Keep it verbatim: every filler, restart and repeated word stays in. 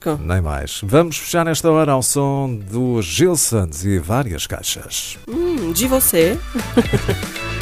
fresco. Nem mais. Vamos fechar esta hora ao som dos Gilsons e várias caixas. Hum, de você?